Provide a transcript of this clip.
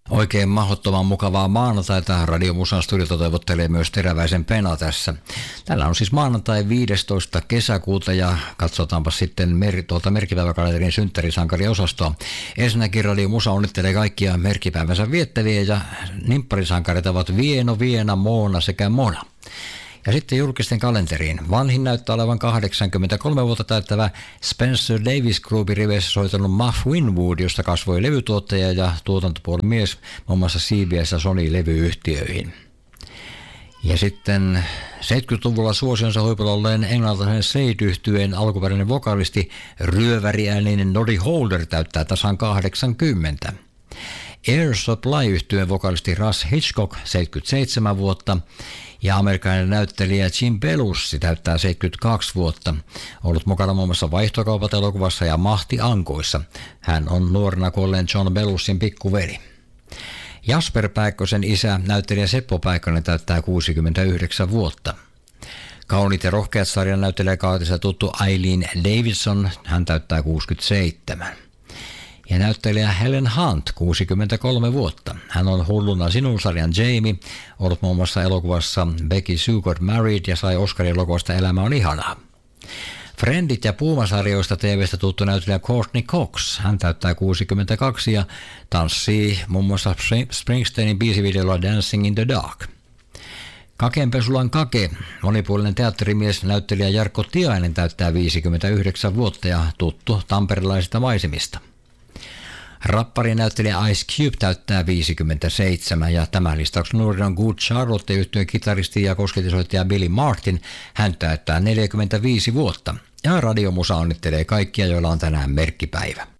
Oikein mahdottoman mukavaa maanantaita. Radio Musan studiota toivottelee myös Teräväisen Pena tässä. Tällä on siis maanantai 15. kesäkuuta ja katsotaanpa sitten tuolta merkkipäiväkalenterin synttärisankariosastoa. Ensinnäkin Radio Musa onnittelee kaikkia merkkipäivänsä viettäviä ja nimpparisankarit ovat Vieno, Viena, Moona sekä Mona. Ja sitten julkisten kalenteriin. Vanhin näyttää olevan 83 vuotta täyttävä Spencer Davis Groupin riveissä soitellut Muff Winwood, josta kasvoi levytuottaja ja tuotantopuolen mies muun muassa CBS ja Sony-levyyhtiöihin. Ja sitten 70-luvulla suosionsa huipulla olleen englantilaisen Sade-yhtyeen alkuperäinen vokalisti ryöväriääninen Noddy Holder täyttää tasan 80. Air Supply-yhtyeen vokalisti Russ Hitchcock 77 vuotta ja amerikkalainen näyttelijä Jim Belushi täyttää 72 vuotta. Ollut mukana muun muassa Vaihtokaupat elokuvassa ja Mahti Ankoissa. Hän on nuorena kuolleen John Belushin pikkuveli. Jasper Pääkkösen isä, näyttelijä Seppo Pääkkönen täyttää 69 vuotta. Kauniit ja rohkeat -sarjan näyttelijäkautissa tuttu Eileen Davidson, hän täyttää 67. Ja näyttelijä Helen Hunt, 63 vuotta. Hän on Hulluna sinun -sarjan Jamie, ollut muun muassa elokuvassa Becky Sue Got Married ja sai Oscarin elokuvasta Elämä on ihanaa. Friendit ja Puuma-sarjoista TV:stä tuttu näyttelijä Courtney Cox. Hän täyttää 62 ja tanssii muun muassa Springsteenin biisivideolla Dancing in the Dark. Kakenpesulan Kake, monipuolinen teatterimies, näyttelijä Jarkko Tiainen täyttää 59 vuotta ja tuttu tamperilaisista maisemista. Rappari näyttelijä Ice Cube täyttää 57 ja tämän listauksen nuorin on Good Charlotte -yhtyeen kitaristi ja kosketisoittaja Billy Martin. Hän täyttää 45 vuotta ja Radio Musa onnittelee kaikkia, joilla on tänään merkkipäivä.